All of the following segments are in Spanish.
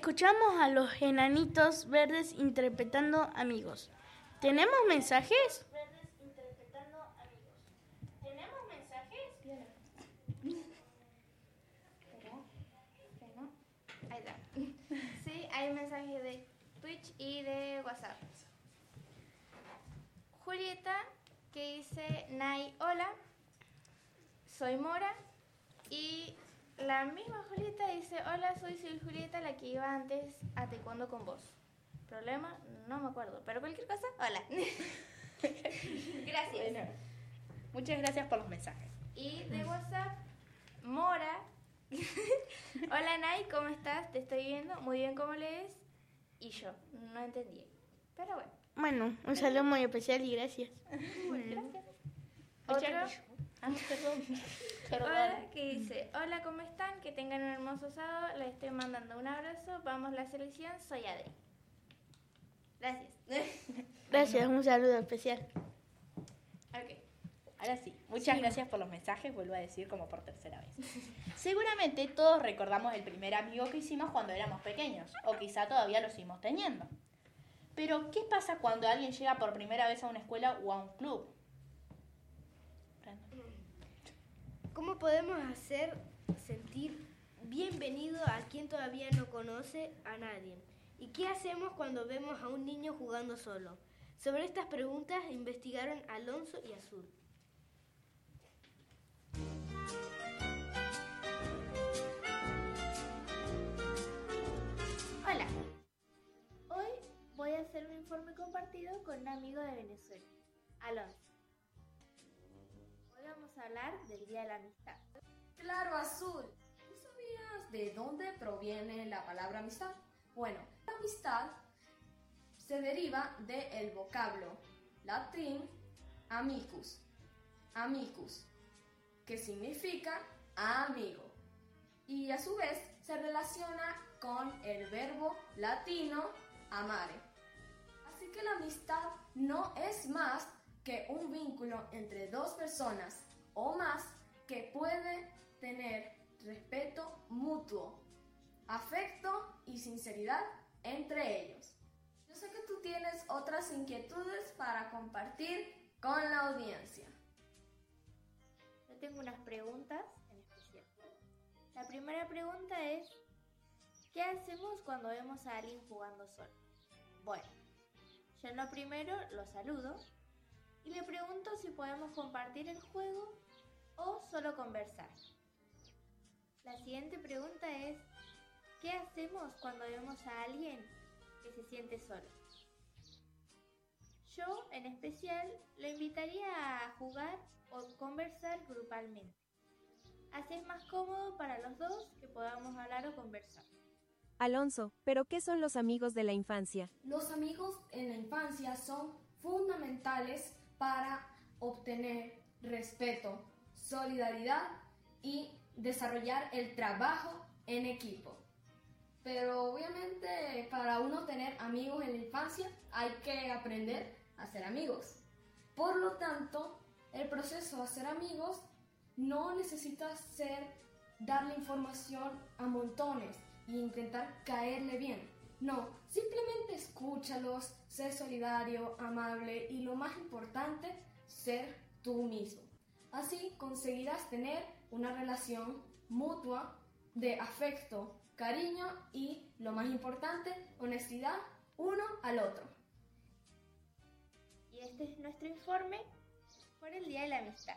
Escuchamos a los enanitos verdes interpretando amigos. ¿Tenemos mensajes? Ahí está. Sí, hay mensajes de Twitch y de WhatsApp. Julieta, que dice: Nay, hola, soy Mora. Y la misma Julieta dice: hola, soy Julieta, la que iba antes a taekwondo con vos. ¿Problema? No me acuerdo, pero cualquier cosa, hola. Gracias. Bueno, muchas gracias por los mensajes. Y de WhatsApp, Mora. Hola Nay, ¿cómo estás? Te estoy viendo, muy bien, ¿cómo lees? Y yo, no entendí, pero bueno. Bueno, un saludo muy especial y gracias. Gracias. Perdón. Hola, que dice: hola, ¿cómo están? Que tengan un hermoso sábado, les estoy mandando un abrazo, vamos la selección, soy Adri. Gracias. Gracias, un saludo especial. Ok. Ahora sí, muchas gracias por los mensajes, vuelvo a decir como por tercera vez. Seguramente todos recordamos el primer amigo que hicimos cuando éramos pequeños, o quizá todavía lo seguimos teniendo. Pero, ¿qué pasa cuando alguien llega por primera vez a una escuela o a un club? ¿Cómo podemos hacer sentir bienvenido a quien todavía no conoce a nadie? ¿Y qué hacemos cuando vemos a un niño jugando solo? Sobre estas preguntas investigaron Alonso y Azul. Hola. Hoy voy a hacer un informe compartido con un amigo de Venezuela, Alonso. Hoy vamos a hablar del Día de la Amistad. Claro, Azul. ¿Tú sabías de dónde proviene la palabra amistad? Bueno, la amistad se deriva del vocablo latín amicus, que significa amigo. Y a su vez se relaciona con el verbo latino amare. Así que la amistad no es más que un vínculo entre dos personas o más que puede tener respeto mutuo, afecto y sinceridad entre ellos. Yo sé que tú tienes otras inquietudes para compartir con la audiencia. Yo tengo unas preguntas en especial. La primera pregunta es: ¿qué hacemos cuando vemos a alguien jugando solo? Bueno, yo en lo primero lo saludo y le pregunto si podemos compartir el juego o solo conversar. La siguiente pregunta es: ¿qué hacemos cuando vemos a alguien que se siente solo? Yo, en especial, lo invitaría a jugar o conversar grupalmente. Así es más cómodo para los dos que podamos hablar o conversar. Alonso, ¿pero qué son los amigos de la infancia? Los amigos en la infancia son fundamentales para obtener respeto, solidaridad y desarrollar el trabajo en equipo. Pero obviamente para uno tener amigos en la infancia hay que aprender a ser amigos. Por lo tanto, el proceso de hacer amigos no necesita darle información a montones e intentar caerle bien. No, simplemente escúchalos, ser solidario, amable y lo más importante, ser tú mismo. Así conseguirás tener una relación mutua de afecto, cariño y, lo más importante, honestidad uno al otro. Y este es nuestro informe por el Día de la Amistad.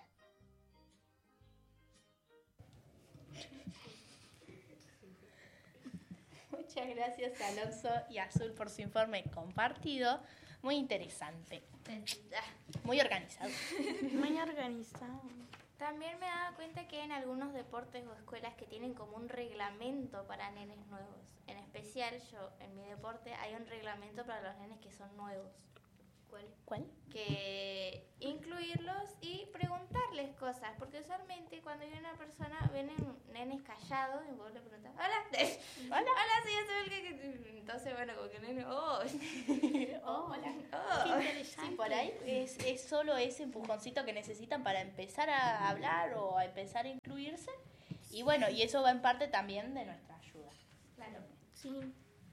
Muchas gracias Alonso y Azul por su informe compartido. Muy interesante. Muy organizado. Muy organizado. También me he dado cuenta que hay en algunos deportes o escuelas que tienen como un reglamento para nenes nuevos. En especial, yo en mi deporte hay un reglamento para los nenes que son nuevos. ¿Cuál? Que incluirlos y preguntarles cosas, porque usualmente cuando hay una persona, vienen nenes callados y vos le preguntas: hola, hola, sí, yo soy el que... Entonces, bueno, como que el nene, Hola. oh. Sí, por ahí es solo ese empujoncito que necesitan para empezar a hablar o a empezar a incluirse. Y bueno, y eso va en parte también de nuestra ayuda. Claro. Sí.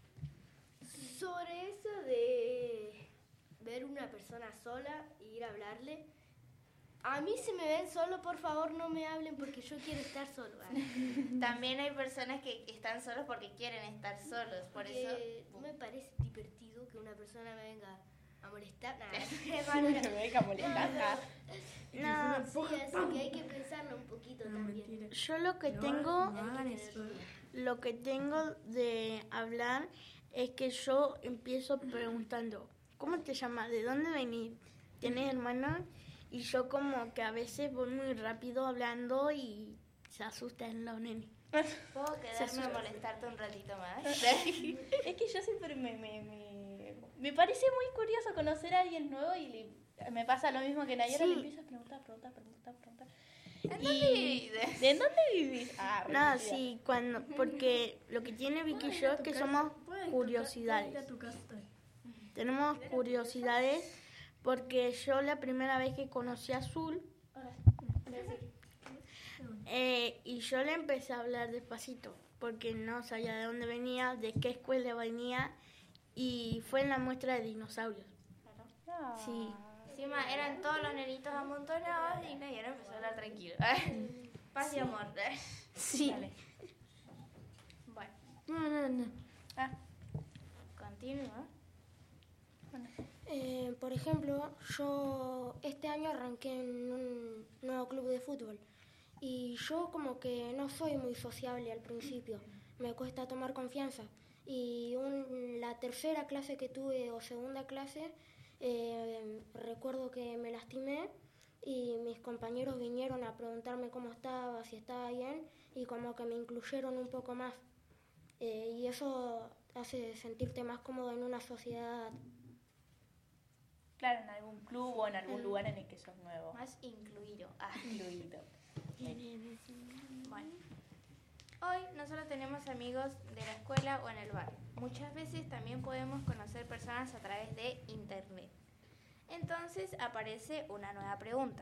sobre eso de ver una persona sola e ir a hablarle, a mí si me ven solo, por favor no me hablen porque yo quiero estar solo. También hay personas que están solos porque quieren estar solos, por eso... No me parece divertido que una persona me venga a molestar. Nada. Me venga a molestar. No, Sí, así que hay que pensarlo un poquito también. yo lo que tengo de hablar es que yo empiezo preguntando, ¿cómo te llamas? ¿De dónde venís? ¿Tienes hermanos? Y yo como que a veces voy muy rápido hablando y se asustan los nenes. ¿Puedo quedarme a molestarte un ratito más? Es que yo siempre me parece muy curioso conocer a alguien nuevo y me pasa lo mismo que Nayara, Sí. le empiezo a preguntar. ¿En dónde vives? ¿De dónde vivís? No, sí, porque lo que tiene Vicky y yo es que somos curiosidades. Tenemos curiosidades porque yo la primera vez que conocí a Azul y yo le empecé a hablar despacito porque no sabía de dónde venía, de qué escuela venía y fue en la muestra de dinosaurios. Sí. Encima eran todos los nenitos amontonados y Nayara empezó a hablar tranquilo. Paz y amor. Sí. Dale. Bueno, No. continúa. Por ejemplo, yo este año arranqué en un nuevo club de fútbol y yo como que no soy muy sociable al principio, me cuesta tomar confianza y la tercera clase que tuve o segunda clase recuerdo que me lastimé y mis compañeros vinieron a preguntarme cómo estaba, si estaba bien y como que me incluyeron un poco más y eso hace sentirte más cómodo en una sociedad. Claro, en algún club o en algún lugar en el que sos nuevo. Más incluido. Incluido. Bueno. Hoy no solo tenemos amigos de la escuela o en el bar. Muchas veces también podemos conocer personas a través de internet. Entonces aparece una nueva pregunta.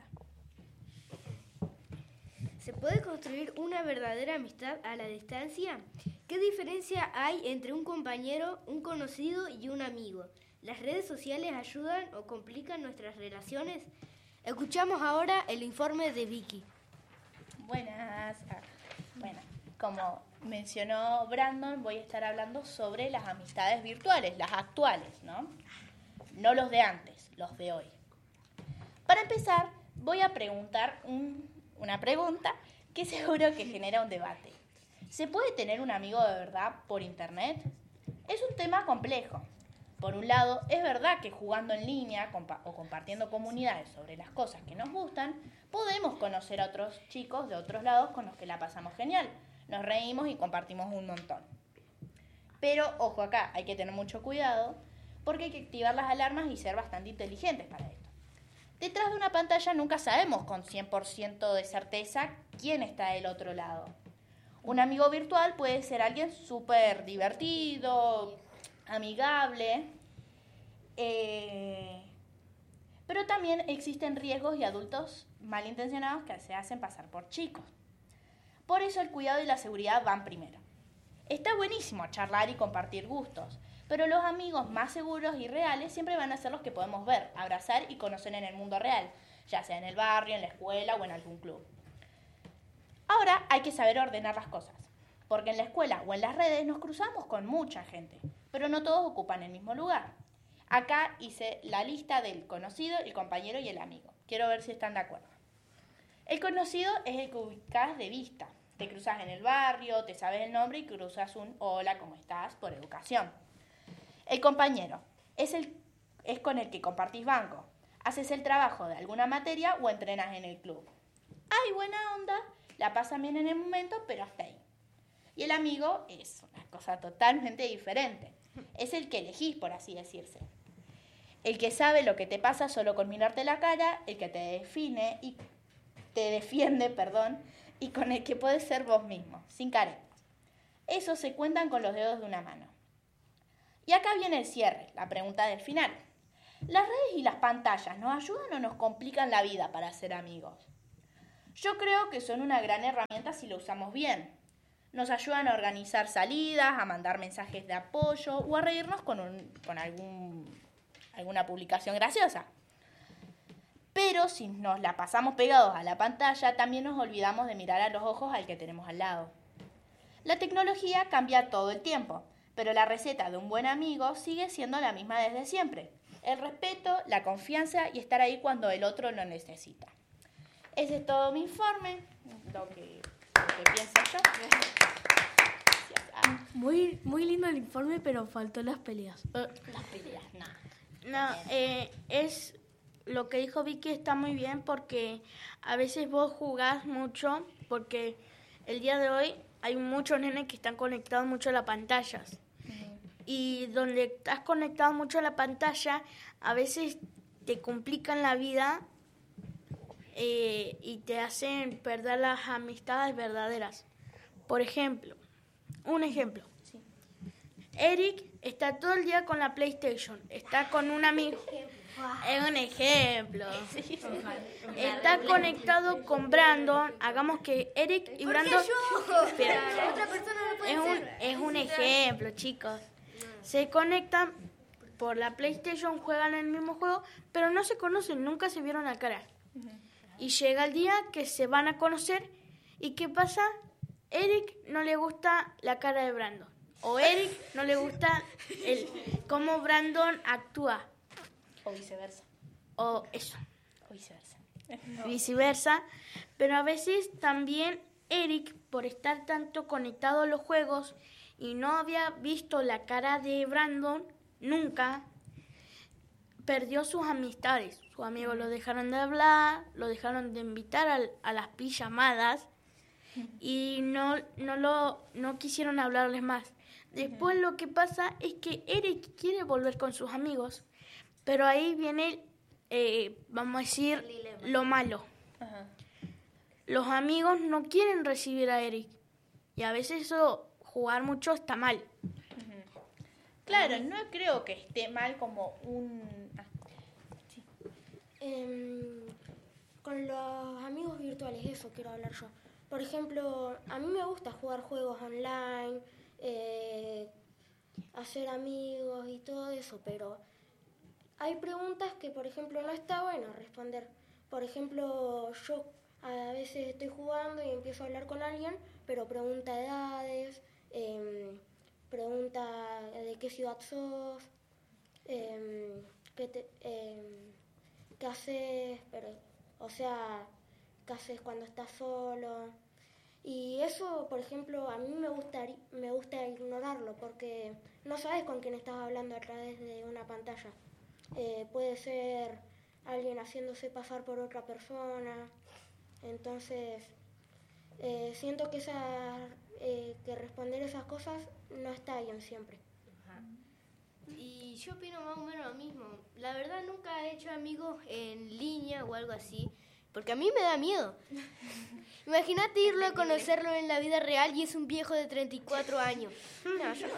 ¿Se puede construir una verdadera amistad a la distancia? ¿Qué diferencia hay entre un compañero, un conocido y un amigo? ¿Las redes sociales ayudan o complican nuestras relaciones? Escuchamos ahora el informe de Vicky. Buenas. Bueno, como mencionó Brandon, voy a estar hablando sobre las amistades virtuales, las actuales, ¿no? No los de antes, los de hoy. Para empezar, voy a preguntar una pregunta que seguro que genera un debate. ¿Se puede tener un amigo de verdad por internet? Es un tema complejo. Por un lado, es verdad que jugando en línea o compartiendo comunidades sobre las cosas que nos gustan, podemos conocer a otros chicos de otros lados con los que la pasamos genial. Nos reímos y compartimos un montón. Pero, ojo acá, hay que tener mucho cuidado porque hay que activar las alarmas y ser bastante inteligentes para esto. Detrás de una pantalla nunca sabemos con 100% de certeza quién está del otro lado. Un amigo virtual puede ser alguien súper divertido, amigable, pero también existen riesgos y adultos malintencionados que se hacen pasar por chicos. Por eso el cuidado y la seguridad van primero. Está buenísimo charlar y compartir gustos, pero los amigos más seguros y reales siempre van a ser los que podemos ver, abrazar y conocer en el mundo real, ya sea en el barrio, en la escuela o en algún club. Ahora hay que saber ordenar las cosas, porque en la escuela o en las redes nos cruzamos con mucha gente, pero no todos ocupan el mismo lugar. Acá hice la lista del conocido, el compañero y el amigo. Quiero ver si están de acuerdo. El conocido es el que ubicás de vista. Te cruzas en el barrio, te sabes el nombre y cruzas un hola, ¿cómo estás? Por educación. El compañero es con el que compartís banco. Haces el trabajo de alguna materia o entrenas en el club. Hay buena onda, la pasan bien en el momento, pero hasta ahí. Y el amigo es una cosa totalmente diferente. Es el que elegís, por así decirse. El que sabe lo que te pasa solo con mirarte la cara, el que te defiende, y con el que puedes ser vos mismo, sin caretas. Esos se cuentan con los dedos de una mano. Y acá viene el cierre, la pregunta del final. ¿Las redes y las pantallas nos ayudan o nos complican la vida para ser amigos? Yo creo que son una gran herramienta si lo usamos bien. Nos ayudan a organizar salidas, a mandar mensajes de apoyo o a reírnos con alguna publicación graciosa. Pero si nos la pasamos pegados a la pantalla, también nos olvidamos de mirar a los ojos al que tenemos al lado. La tecnología cambia todo el tiempo, pero la receta de un buen amigo sigue siendo la misma desde siempre. El respeto, la confianza y estar ahí cuando el otro lo necesita. Ese es todo mi informe, lo que pienso yo. Muy, muy lindo el informe, pero faltó las peleas. Las peleas, nada. No, es lo que dijo Vicky está muy bien porque a veces vos jugás mucho porque el día de hoy hay muchos nenes que están conectados mucho a las pantallas. Y donde estás conectado mucho a la pantalla, a veces te complican la vida y te hacen perder las amistades verdaderas. Por ejemplo, un ejemplo. Sí. Eric está todo el día con la PlayStation, está con un amigo. Es un ejemplo. Está conectado con Brandon. Hagamos que Eric y Brandon. Espera. Otra persona no puede ser. Es un ejemplo, chicos. Se conectan por la PlayStation, juegan el mismo juego, pero no se conocen, nunca se vieron la cara. Y llega el día que se van a conocer. ¿Y qué pasa? Eric no le gusta la cara de Brandon. O Eric no le gusta cómo Brandon actúa. O viceversa. O eso. O viceversa. Viceversa. Pero a veces también Eric, por estar tanto conectado a los juegos y no había visto la cara de Brandon nunca, perdió sus amistades. Sus amigos lo dejaron de hablar, lo dejaron de invitar a las pijamadas y no quisieron hablarles más. Después lo que pasa es que Eric quiere volver con sus amigos, pero ahí viene, vamos a decir, lo malo. Ajá. Los amigos no quieren recibir a Eric y a veces eso, jugar mucho está mal. Claro, no creo que esté mal como un... sí. Con los amigos virtuales, eso quiero hablar yo. Por ejemplo, a mí me gusta jugar juegos online, hacer amigos y todo eso, pero hay preguntas que, por ejemplo, no está bueno responder. Por ejemplo, yo a veces estoy jugando y empiezo a hablar con alguien, pero pregunta edades, pregunta de qué ciudad sos, qué haces, qué haces cuando estás solo. Y eso, por ejemplo, a mí me gusta ignorarlo porque no sabes con quién estás hablando a través de una pantalla. Puede ser alguien haciéndose pasar por otra persona. Entonces, siento que que responder esas cosas no está bien siempre. Y yo opino más o menos lo mismo. La verdad nunca he hecho amigos en línea o algo así, porque a mí me da miedo. Imagínate irlo a conocerlo en la vida real y es un viejo de 34 años. No, yo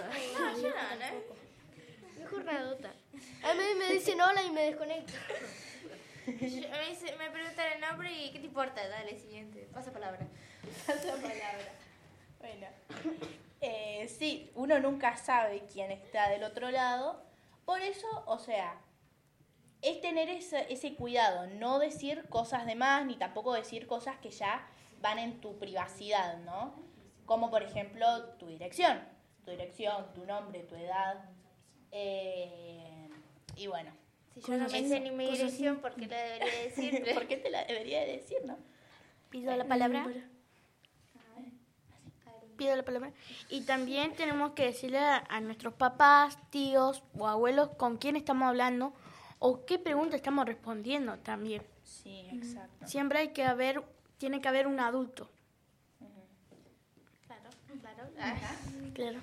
no. Mejor nadota. A mí me dicen hola y me desconecto. Me preguntan el nombre y ¿qué te importa? Dale, siguiente. Pasa palabra. Bueno, sí, uno nunca sabe quién está del otro lado. Por eso, o sea, es tener ese cuidado, no decir cosas de más, ni tampoco decir cosas que ya van en tu privacidad, ¿no? Como por ejemplo tu dirección, tu nombre, tu edad. Y bueno. Si yo no me sé ni mi dirección, ¿por qué la debería decir? ¿Por qué te la debería decir, no? Pido la palabra. Pido la palabra. Y también tenemos que decirle a nuestros papás, tíos o abuelos con quién estamos hablando o qué pregunta estamos respondiendo también. Sí, exacto. Siempre tiene que haber un adulto. Claro. Claro.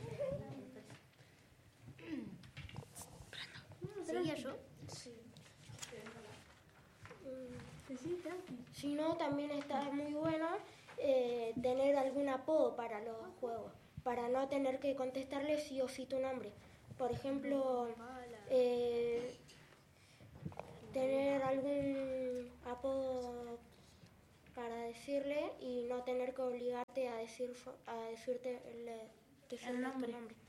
¿Seguía yo? Si no, también está muy bueno tener algún apodo para los juegos, para no tener que contestarle sí o sí tu nombre. Por ejemplo, tener algún apodo para decirle y no tener que obligarte a decirte El nombre. tu nombre.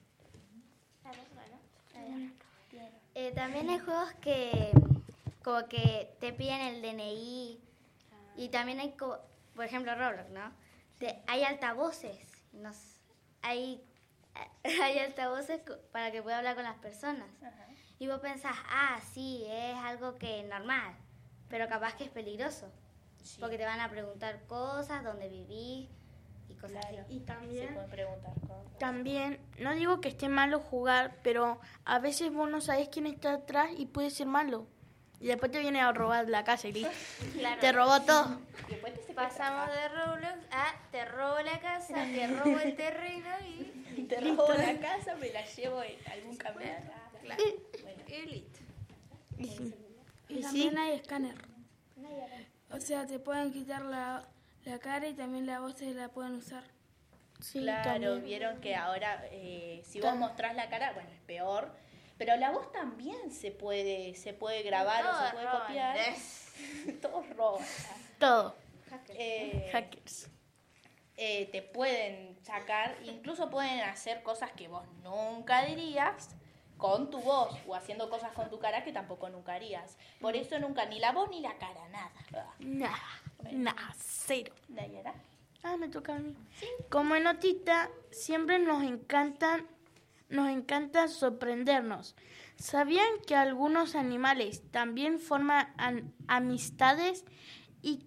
También hay juegos que como que te piden el DNI y también hay, por ejemplo, Roblox, ¿no? Hay altavoces, hay altavoces para que pueda hablar con las personas. Ajá. Y vos pensás, sí, es algo que es normal, pero capaz que es peligroso, Sí. porque te van a preguntar cosas, dónde vivís y cosas así. Y Se también, pueden preguntar cosas. también, no digo que esté malo jugar, pero a veces vos no sabés quién está atrás y puede ser malo. Y después te viene a robar la casa y listo. Claro. Te robó todo. Y después te secuestran. Pasamos de Roblox a te robo la casa, te robo el terreno y Te robo la casa, me la llevo en algún camión. claro. Bueno. Y listo. Y sí. Y también hay escáner. O sea, te pueden quitar la cara y también la voz te la pueden usar. Sí, Claro, también. vieron que ahora si vos mostrás la cara, bueno, es peor. Pero la voz también se puede grabar o se Todos puede roban. copiar. Todos roban. Todo. Eh, Hackers. te pueden sacar, incluso pueden hacer cosas que vos nunca dirías con tu voz o haciendo cosas con tu cara que tampoco nunca harías. Por eso nunca, ni la voz ni la cara, nada. Nada. Nada. Cero. Dayara. Me toca a mí. Como en Notita, siempre nos encanta sorprendernos. ¿Sabían que algunos animales también forman amistades? Y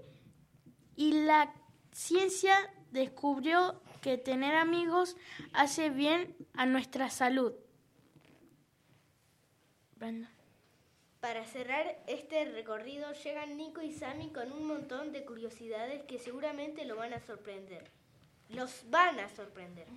la ciencia descubrió que tener amigos hace bien a nuestra salud. Brenda. Para cerrar este recorrido llegan Nico y Sammy con un montón de curiosidades que seguramente lo van a sorprender. Los van a sorprender.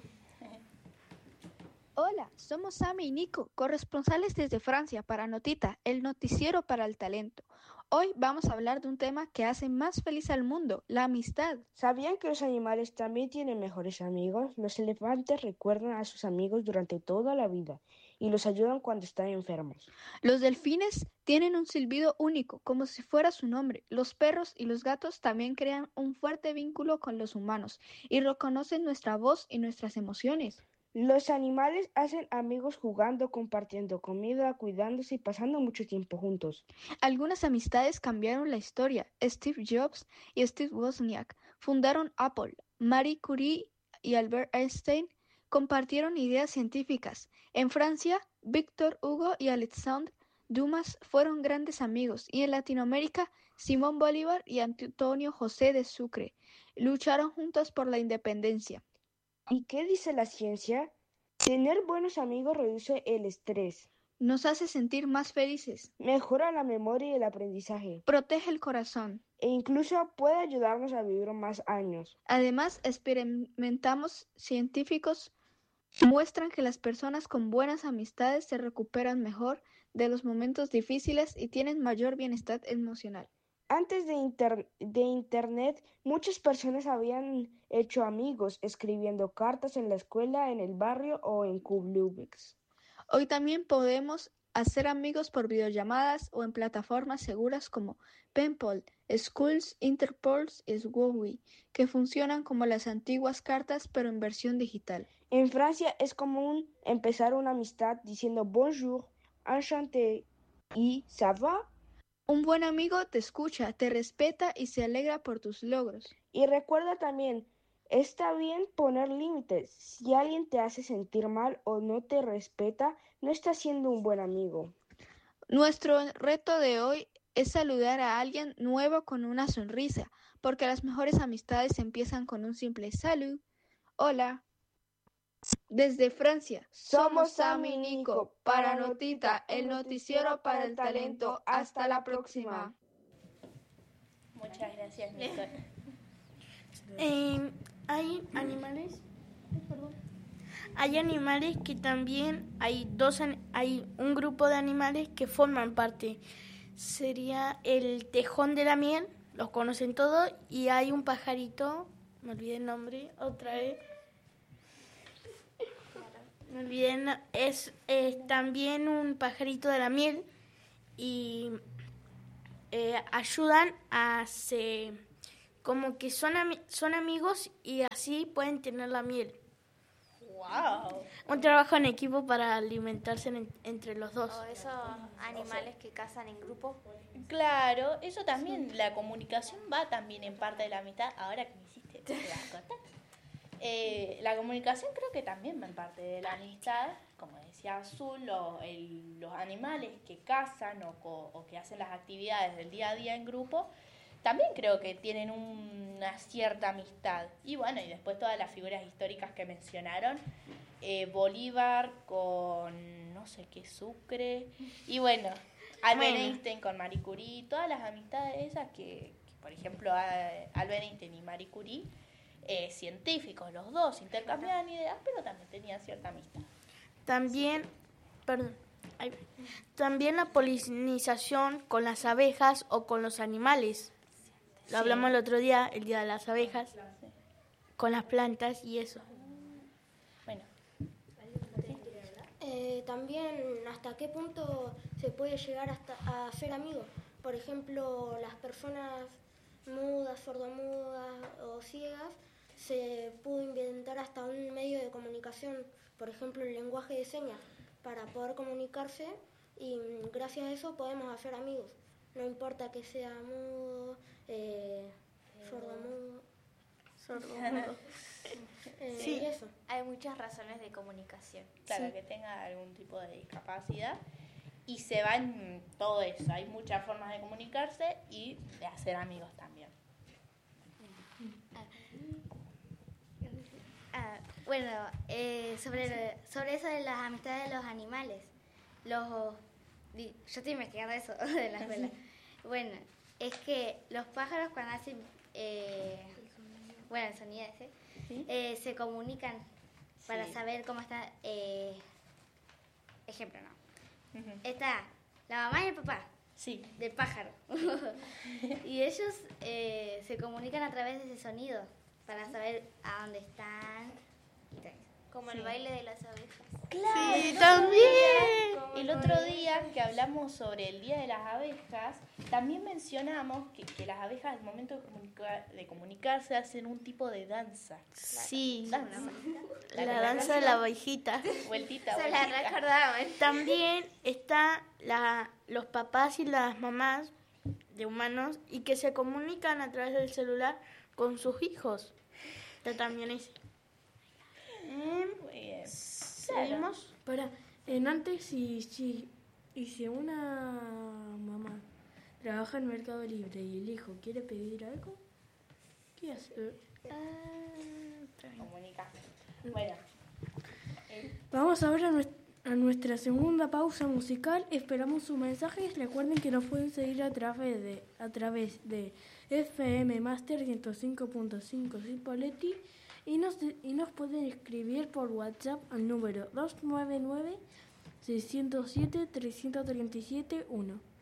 Hola, somos Sammy y Nico, corresponsales desde Francia para Notita, el noticiero para el talento. Hoy vamos a hablar de un tema que hace más feliz al mundo, la amistad. ¿Sabían que los animales también tienen mejores amigos? Los elefantes recuerdan a sus amigos durante toda la vida y los ayudan cuando están enfermos. Los delfines tienen un silbido único, como si fuera su nombre. Los perros y los gatos también crean un fuerte vínculo con los humanos y reconocen nuestra voz y nuestras emociones. Los animales hacen amigos jugando, compartiendo comida, cuidándose y pasando mucho tiempo juntos. Algunas amistades cambiaron la historia. Steve Jobs y Steve Wozniak fundaron Apple. Marie Curie y Albert Einstein compartieron ideas científicas. En Francia, Victor Hugo y Alexandre Dumas fueron grandes amigos. Y en Latinoamérica, Simón Bolívar y Antonio José de Sucre lucharon juntos por la independencia. ¿Y qué dice la ciencia? Tener buenos amigos reduce el estrés, Nos hace sentir más felices, mejora la memoria y el aprendizaje, protege el corazón. e incluso puede ayudarnos a vivir más años. Además, experimentamos científicos muestran que las personas con buenas amistades se recuperan mejor de los momentos difíciles y tienen mayor bienestar emocional. Antes de Internet, muchas personas habían hecho amigos escribiendo cartas en la escuela, en el barrio o en clubes. Hoy también podemos hacer amigos por videollamadas o en plataformas seguras como Penpal, Schools, Interpol y Swooey, que funcionan como las antiguas cartas pero en versión digital. En Francia es común empezar una amistad diciendo bonjour, enchanté y ça va. Un buen amigo te escucha, te respeta y se alegra por tus logros. Y recuerda también, está bien poner límites. Si alguien te hace sentir mal o no te respeta, no estás siendo un buen amigo. Nuestro reto de hoy es saludar a alguien nuevo con una sonrisa, porque las mejores amistades empiezan con un simple salud. Hola. Desde Francia, somos Sammy y Nico. Para Notita, el noticiero para el talento. Hasta la próxima. Muchas gracias, Nico. Hay animales. Hay animales que también hay un grupo de animales que forman parte. Sería el tejón de la miel, los conocen todos, y hay un pajarito, me olvidé el nombre otra vez. Me olvidé, es también un pajarito de la miel y ayudan a como que son amigos y así pueden tener la miel. ¡Wow! Un trabajo en equipo para alimentarse entre los dos. O esos animales que cazan en grupo. Claro, eso también, la comunicación va también en parte de la amistad. Ahora que me hiciste, te voy a contar. La comunicación creo que también va en parte de la amistad. Como decía Azul, los animales que cazan o que hacen las actividades del día a día en grupo, también creo que tienen una cierta amistad. Y bueno, y después todas las figuras históricas que mencionaron, Bolívar con no sé qué Sucre, y bueno, Albert Einstein con Marie Curie, todas las amistades esas que por ejemplo, Albert Einstein y Marie Curie, científicos los dos, intercambiaban ideas, pero también tenían cierta amistad. También la polinización con las abejas o con los animales. Lo hablamos el otro día, el día de las abejas, con las plantas y eso. Bueno. También, ¿hasta qué punto se puede llegar a ser amigos? Por ejemplo, las personas mudas, sordomudas o ciegas, se pudo inventar hasta un medio de comunicación, por ejemplo, el lenguaje de señas, para poder comunicarse, y gracias a eso podemos hacer amigos. No importa que sea mudo, sordomudo. Sí, y eso. Hay muchas razones de comunicación. Claro, que tenga algún tipo de discapacidad. Y se va en todo eso. Hay muchas formas de comunicarse y de hacer amigos también. Bueno, sobre eso de las amistades de los animales. Yo estoy investigando eso de la escuela. Bueno, es que los pájaros cuando hacen el sonido ese, se comunican para saber cómo está. Ejemplo, ¿no? Está la mamá y el papá del pájaro. Y ellos se comunican a través de ese sonido para saber a dónde están. Como el baile de las abejas. ¡Claro! Sí, también. El otro día que hablamos sobre el Día de las Abejas, también mencionamos que las abejas al momento de comunicarse hacen un tipo de danza. Sí, La danza de la abejita. Vueltita, Se la recordaban. También está los papás y las mamás de humanos y que se comunican a través del celular con sus hijos. Pero también es... Muy bien. ¿Seguimos? Antes, si una mamá trabaja en Mercado Libre y el hijo quiere pedir algo, ¿qué hace? Comunicar. Bueno. Vamos ahora a nuestra segunda pausa musical. Esperamos sus mensajes. Recuerden que nos pueden seguir a través de FM Master 105.5 Cipolletti y nos pueden escribir por WhatsApp al número 299-607-337-1.